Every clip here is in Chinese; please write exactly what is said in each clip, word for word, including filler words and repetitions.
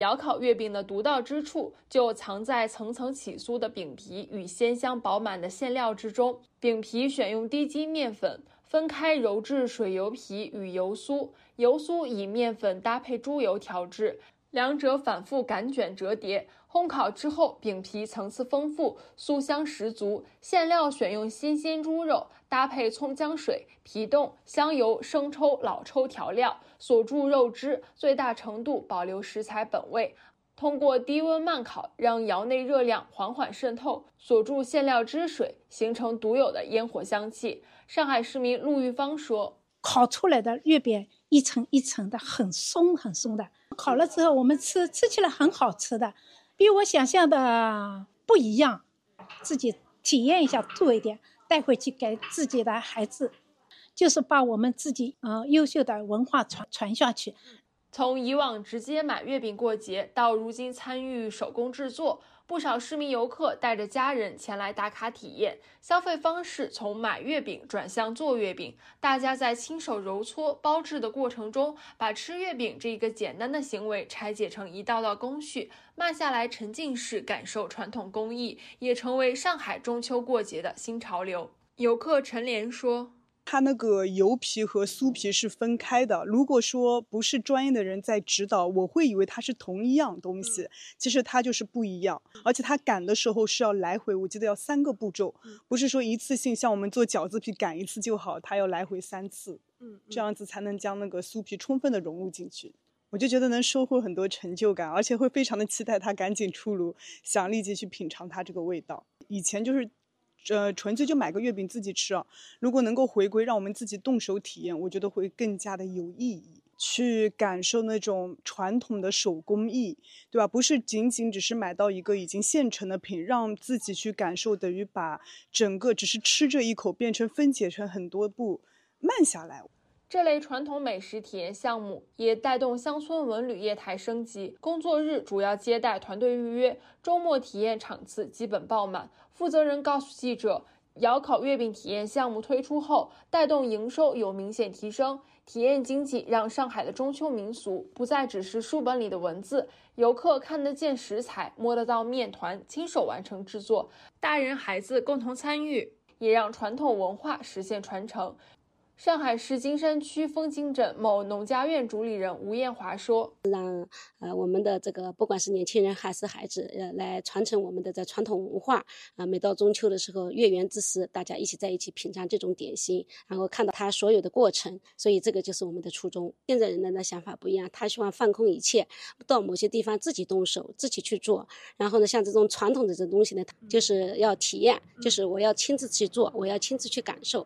窑烤月饼的独到之处就藏在层层起酥的饼皮与鲜香饱满的馅料之中。饼皮选用低筋面粉，分开揉制水油皮与油酥，油酥以面粉搭配猪油调制，两者反复擀卷折叠。烘烤之后，饼皮层次丰富，酥香十足。馅料选用新鲜猪肉，搭配葱姜水、皮冻、香油、生抽、老抽调料，锁住肉汁，最大程度保留食材本味。通过低温慢烤，让窑内热量缓缓渗透，锁住馅料汁水，形成独有的烟火香气。上海市民陆玉芳说：“ 烤出来的月饼一层一层的，很松很松的。烤了之后，我们吃吃起来很好吃的。”比我想象的不一样，自己体验一下，做一点带回去给自己的孩子，就是把我们自己呃优秀的文化传传下去。 从以往直接买月饼过节，到如今参与手工制作，不少市民游客带着家人前来打卡体验。消费方式从买月饼转向做月饼，大家在亲手揉搓包制的过程中，把吃月饼这个简单的行为拆解成一道道工序，慢下来沉浸式感受传统工艺，也成为上海中秋过节的新潮流。游客陈莲说：“ 它那个油皮和酥皮是分开的，如果说不是专业的人在指导，我会以为它是同一样东西，其实它就是不一样。而且它擀的时候是要来回，我记得要三个步骤，不是说一次性像我们做饺子皮擀一次就好，它要来回三次，这样子才能将那个酥皮充分的融入进去。我就觉得能收获很多成就感，而且会非常的期待它赶紧出炉，想立即去品尝它这个味道。以前就是呃，纯粹就买个月饼自己吃啊。如果能够回归，让我们自己动手体验，我觉得会更加的有意义，去感受那种传统的手工艺，对吧？不是仅仅只是买到一个已经现成的品，让自己去感受，等于把整个只是吃这一口变成分解成很多步，慢下来。 这类传统美食体验项目也带动乡村文旅业态升级。工作日主要接待团队预约，周末体验场次基本爆满。负责人告诉记者，窑烤月饼体验项目推出后，带动营收有明显提升。体验经济让上海的中秋民俗不再只是书本里的文字，游客看得见食材，摸得到面团，亲手完成制作，大人孩子共同参与，也让传统文化实现传承。上海市金山区枫泾镇某农家院主理人吴艳华说：“ 让呃我们的这个不管是年轻人还是孩子，呃来传承我们的这传统文化啊、呃。每到中秋的时候，月圆之时，大家一起在一起品尝这种点心，然后看到它所有的过程，所以这个就是我们的初衷。现在人的的想法不一样，他希望放空一切，到某些地方自己动手，自己去做。然后呢，像这种传统的这东西呢，就是要体验，就是我要亲自去做，我要亲自去感受。”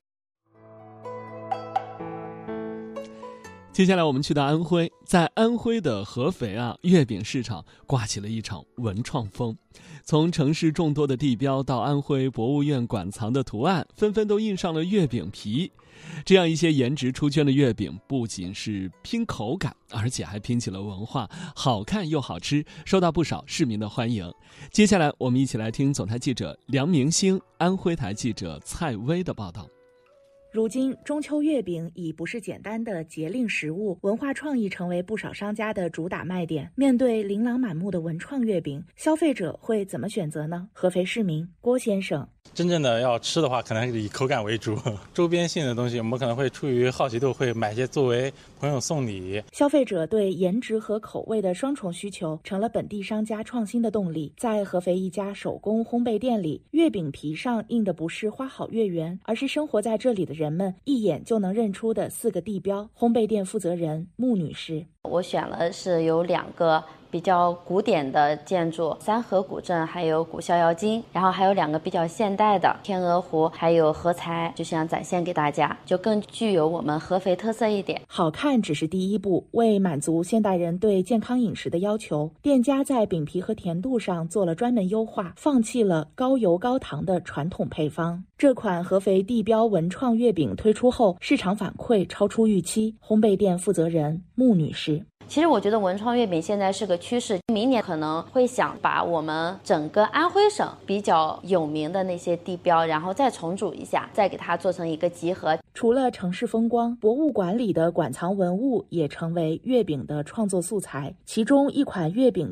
接下来我们去到安徽，在安徽的合肥啊，月饼市场刮起了一场文创风。从城市众多的地标到安徽博物院馆藏的图案，纷纷都印上了月饼皮。这样一些颜值出圈的月饼，不仅是拼口感，而且还拼起了文化，好看又好吃，受到不少市民的欢迎。接下来我们一起来听总台记者梁明星、安徽台记者蔡薇的报道。 如今，中秋月饼已不是简单的节令食物，文化创意成为不少商家的主打卖点。面对琳琅满目的文创月饼，消费者会怎么选择呢？合肥市民郭先生： 真正的要吃的话，可能还是以口感为主。周边性的东西，我们可能会出于好奇度，会买一些作为朋友送礼。 消费者对颜值和口味的双重需求，成了本地商家创新的动力。在合肥一家手工烘焙店里，月饼皮上印的不是花好月圆，而是生活在这里的人们一眼就能认出的四个地标。烘焙店负责人穆女士： 我选了是有两个比较古典的建筑，三河古镇还有古逍遥津，然后还有两个比较现代的天鹅湖还有合财，就想展现给大家，就更具有我们合肥特色一点。 好看只是第一步，为满足现代人对健康饮食的要求，店家在饼皮和甜度上做了专门优化，放弃了高油高糖的传统配方。这款合肥地标文创月饼推出后，市场反馈超出预期。烘焙店负责人穆女士： 其实我觉得文创月饼现在是个趋势，明年可能会想把我们整个安徽省比较有名的那些地标，然后再重组一下，再给它做成一个集合。 除了城市风光，博物馆里的馆藏文物也成为月饼的创作素材。其中一款月饼